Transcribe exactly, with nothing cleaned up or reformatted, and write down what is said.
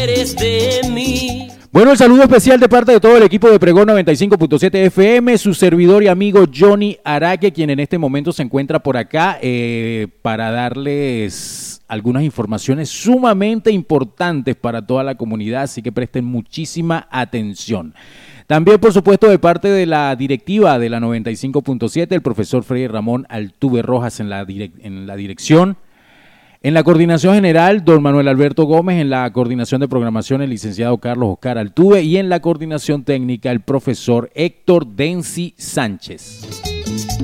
Eres de mí. Bueno, el saludo especial de parte de todo el equipo de Pregón noventa y cinco punto siete F M, su servidor y amigo Johnny Araque, quien en este momento se encuentra por acá eh, para darles algunas informaciones sumamente importantes para toda la comunidad, así que presten muchísima atención. También, por supuesto, de parte de la directiva de la noventa y cinco punto siete, el profesor Freddy Ramón Altuve Rojas en la, direc- en la dirección. En la coordinación general, don Manuel Alberto Gómez. En la coordinación de programación, el licenciado Carlos Oscar Altuve. Y en la coordinación técnica, el profesor Héctor Densi Sánchez.